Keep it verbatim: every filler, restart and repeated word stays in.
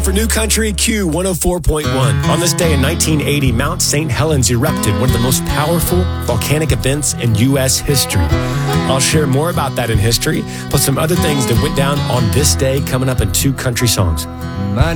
for New Country Q one oh four point one. On this day in nineteen eighty, Mount Saint Helens erupted, one of the most powerful volcanic events in U S history. I'll share more about that in history, plus some other things that went down on this day coming up in two country songs. My